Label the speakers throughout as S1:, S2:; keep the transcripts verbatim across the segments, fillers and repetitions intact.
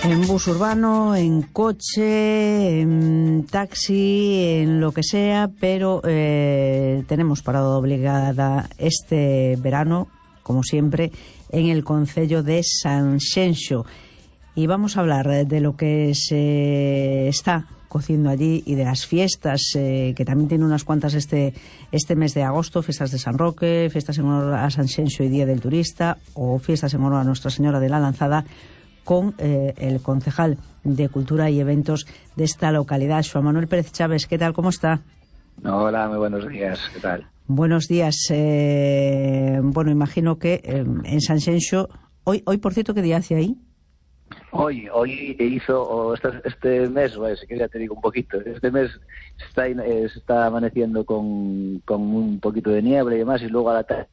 S1: En bus urbano, en coche, en taxi, en lo que sea, pero eh, tenemos parada obligada este verano, como siempre, en el concello de Sanxenxo. Y vamos a hablar de lo que se está cociendo allí y de las fiestas, eh, que también tiene unas cuantas este, este mes de agosto, fiestas de San Roque, fiestas en honor a Sanxenxo y Día del Turista, o fiestas en honor a Nuestra Señora de la Lanzada, con eh, el concejal de Cultura y Eventos de esta localidad, Xoán Manuel Pérez Chávez. ¿Qué tal? ¿Cómo está?
S2: Hola, muy buenos días. ¿Qué tal?
S1: Buenos días. Eh, bueno, imagino que eh, en Sanxenxo, hoy, hoy, por cierto, ¿qué día hace ahí?
S2: Hoy, hoy hizo, o este, este mes, bueno, si quería te digo un poquito, este mes está, eh, se está amaneciendo con, con un poquito de niebla y demás, y luego a la tarde...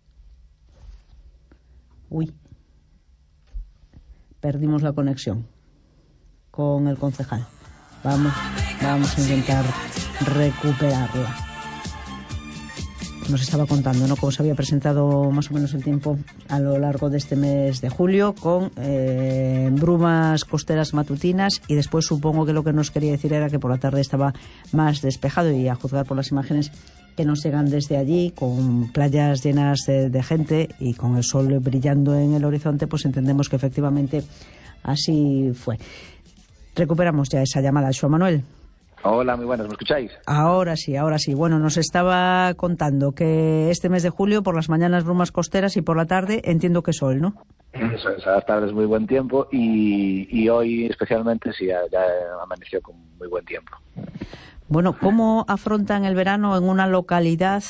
S1: Uy. Perdimos la conexión con el concejal. Vamos, vamos a intentar recuperarla. Nos estaba contando, ¿no?, cómo se había presentado más o menos el tiempo a lo largo de este mes de julio, con eh, brumas costeras matutinas, y después supongo que lo que nos quería decir era que por la tarde estaba más despejado, y a juzgar por las imágenes que nos llegan desde allí, con playas llenas de, de gente y con el sol brillando en el horizonte, pues entendemos que efectivamente así fue. Recuperamos ya esa llamada. Xoán Manuel.
S2: Hola, muy buenas, ¿me escucháis?
S1: Ahora sí, ahora sí. Bueno, nos estaba contando que este mes de julio, por las mañanas brumas costeras y por la tarde entiendo que sol, ¿no?
S2: Eso es, a las tardes muy buen tiempo y, y hoy especialmente sí, ya, ya amaneció con muy buen tiempo.
S1: Bueno, ¿cómo afrontan el verano en una localidad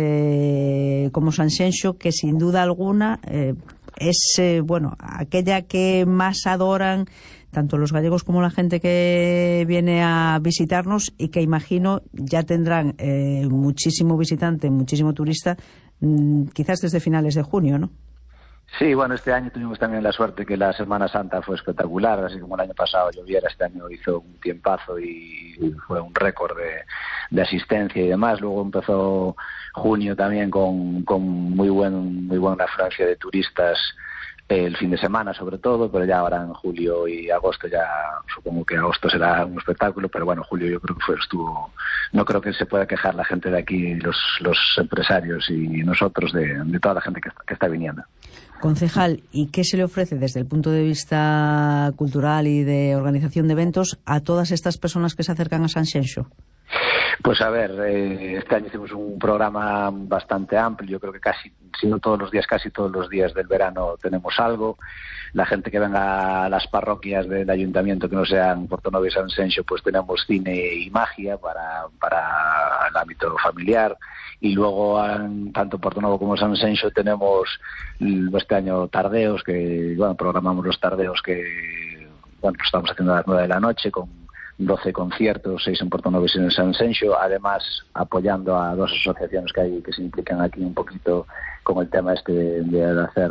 S1: eh, como Sanxenxo, que sin duda alguna eh, es, eh, bueno, aquella que más adoran tanto los gallegos como la gente que viene a visitarnos, y que imagino ya tendrán eh, muchísimo visitante, muchísimo turista, mmm, quizás desde finales de junio, ¿no?
S2: Sí, bueno, este año tuvimos también la suerte que la Semana Santa fue espectacular, así como el año pasado lloviera, este año hizo un tiempazo y fue un récord de, de asistencia y demás. Luego empezó junio también con, con muy buen muy buena afluencia de turistas, el fin de semana sobre todo, pero ya ahora en julio y agosto, ya supongo que agosto será un espectáculo, pero bueno, julio yo creo que fue, estuvo, no creo que se pueda quejar la gente de aquí, los, los empresarios y nosotros, de, de toda la gente que está, que está viniendo.
S1: Concejal, ¿y qué se le ofrece desde el punto de vista cultural y de organización de eventos a todas estas personas que se acercan a Sanxenxo?
S2: Pues a ver, eh, este año hicimos un programa bastante amplio. Yo creo que casi, si no todos los días, casi todos los días del verano tenemos algo. La gente que venga a las parroquias del ayuntamiento que no sean Portonovo y Sanxenxo, pues tenemos cine y magia para, para el ámbito familiar. Y luego, en, tanto Portonovo como Sanxenxo, tenemos este año tardeos, que bueno, programamos los tardeos que bueno, pues estamos haciendo a las nueve de la noche con doce conciertos, seis en Portonovo y seis en Sanxenxo, además apoyando a dos asociaciones que hay que se implican aquí un poquito con el tema este de, de hacer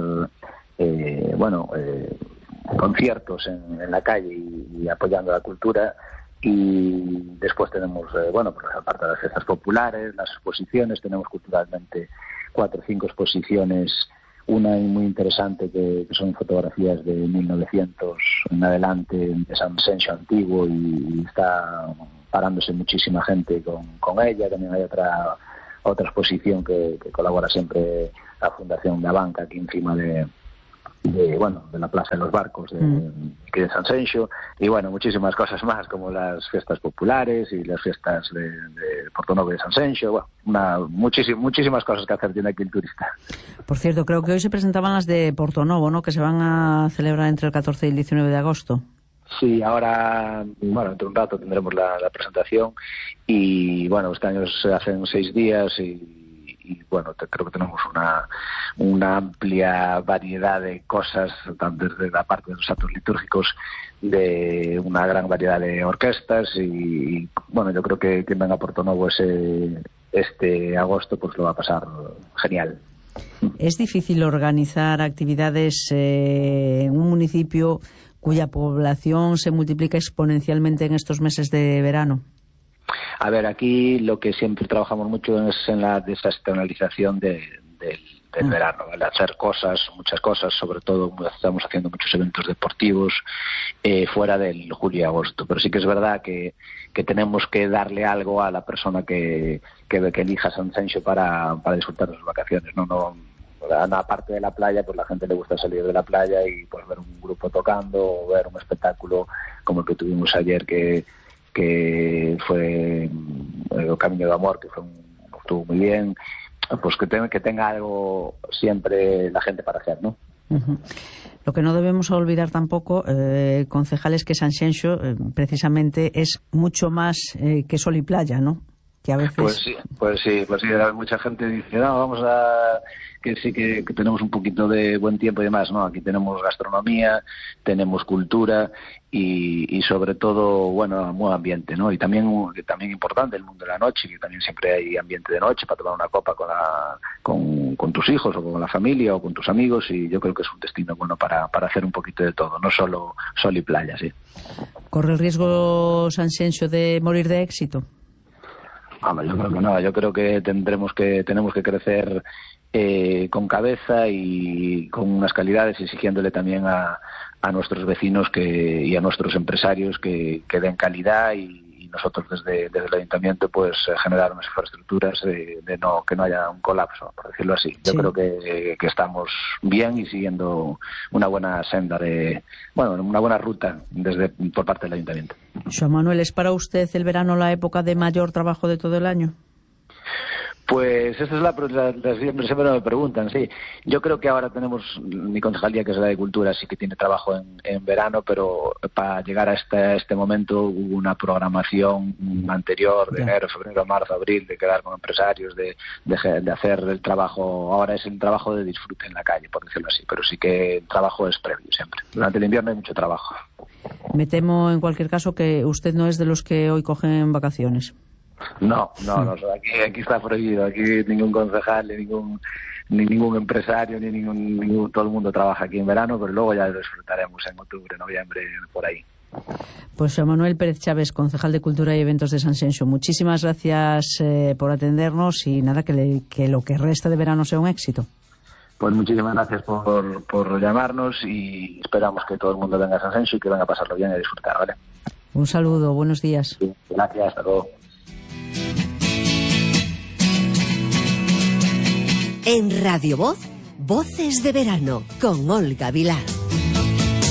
S2: eh, bueno eh, conciertos en, en la calle y, y apoyando la cultura. Y después tenemos, eh, bueno, pues aparte de las fiestas populares, las exposiciones, tenemos culturalmente cuatro o cinco exposiciones, una muy interesante que, que son fotografías de mil novecientos en adelante de Sanxenxo antiguo, y, y está parándose muchísima gente con, con ella. También hay otra otra exposición que, que colabora siempre la Fundación La Banca, aquí encima de, de bueno de la Plaza de los Barcos de, mm. de Sanxenxo, y bueno, muchísimas cosas más, como las fiestas populares y las fiestas de, de Portonovo y de Sanxenxo. Bueno, una, muchísimas, muchísimas cosas que hacer tiene aquí el turista.
S1: Por cierto, creo que hoy se presentaban las de Portonovo, ¿no?, que se van a celebrar entre el catorce y el diecinueve de agosto.
S2: Sí, ahora, bueno, dentro de un rato tendremos la, la presentación, y bueno, este año se hacen seis días y y bueno, te, creo que tenemos una una amplia variedad de cosas, tanto desde la parte de los actos litúrgicos, de una gran variedad de orquestas, y, y bueno, yo creo que quien venga a Portonovo ese, este agosto pues lo va a pasar genial.
S1: ¿Es difícil organizar actividades eh, en un municipio cuya población se multiplica exponencialmente en estos meses de verano?
S2: A ver, aquí lo que siempre trabajamos mucho es en la desestacionalización de, de, del mm. verano, ¿vale? Hacer cosas, muchas cosas, sobre todo estamos haciendo muchos eventos deportivos eh, fuera del julio y agosto, pero sí que es verdad que, que tenemos que darle algo a la persona que, que, que elija San Xenxo para, para disfrutar de sus vacaciones, no, no. Aparte de la playa, pues la gente le gusta salir de la playa y pues ver un grupo tocando o ver un espectáculo como el que tuvimos ayer, que, que fue el Camino de Amor, que fue un, estuvo muy bien, pues que, te, que tenga algo siempre la gente para hacer, ¿no?
S1: Uh-huh. Lo que no debemos olvidar tampoco, eh, concejales, que San Xenxo eh, precisamente es mucho más eh, que sol y playa, ¿no? Que a veces...
S2: Pues sí, pues sí, pues sí, mucha gente dice, no, vamos a... que sí que, que tenemos un poquito de buen tiempo y demás, ¿no? Aquí tenemos gastronomía, tenemos cultura y, y sobre todo, bueno, buen ambiente, ¿no? Y también, también importante el mundo de la noche, que también siempre hay ambiente de noche para tomar una copa con, la, con, con tus hijos o con la familia o con tus amigos, y yo creo que es un destino bueno para, para hacer un poquito de todo, no solo sol y playa, sí.
S1: ¿Corre el riesgo San Xenxo de morir de éxito?
S2: Hombre, yo creo que no, yo creo que tendremos que tenemos que crecer eh, con cabeza y con unas calidades, exigiéndole también a, a nuestros vecinos que y a nuestros empresarios que, que den calidad, y, y nosotros desde, desde el ayuntamiento pues generar unas infraestructuras de, de no que no haya un colapso, por decirlo así. Yo sí. creo que, que estamos bien y siguiendo una buena senda de, bueno, una buena ruta desde por parte del ayuntamiento.
S1: Joan Manuel, ¿es para usted el verano la época de mayor trabajo de todo el año?
S2: Pues esa es la, la, la siempre, siempre me preguntan, sí. Yo creo que ahora tenemos, mi concejalía, que es la de Cultura, sí que tiene trabajo en, en verano, pero para llegar a este, este momento hubo una programación anterior de enero, febrero, marzo, abril, de quedar con empresarios, de, de, de hacer el trabajo. Ahora es el trabajo de disfrute en la calle, por decirlo así, pero sí que el trabajo es previo siempre. Durante el invierno hay mucho trabajo.
S1: Me temo, en cualquier caso, que usted no es de los que hoy cogen vacaciones.
S2: No, no, no, aquí, aquí está prohibido, aquí ningún concejal, ni ningún ni ningún empresario, ni ningún, ningún todo el mundo trabaja aquí en verano, pero luego ya lo disfrutaremos en octubre, noviembre, por ahí.
S1: Pues Joan Manuel Pérez Chávez, concejal de Cultura y Eventos de San Xenxo, muchísimas gracias eh, por atendernos, y nada, que, le, que lo que resta de verano sea un éxito.
S2: Pues muchísimas gracias por, por llamarnos, y esperamos que todo el mundo venga a San Xenxo y que venga a pasarlo bien y a disfrutar, ¿vale?
S1: Un saludo, buenos días.
S2: Sí, gracias, hasta luego.
S3: En Radio Voz, Voces de Verano, con Olga Vilar.